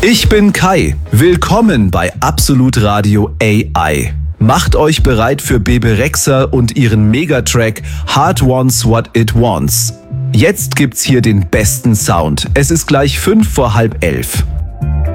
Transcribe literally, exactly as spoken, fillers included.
Ich bin Kai. Willkommen bei Absolut Radio A I. Macht euch bereit für Bebe Rexha und ihren Megatrack Heart Wants What It Wants. Jetzt gibt's hier den besten Sound. Es ist gleich fünf vor halb elf.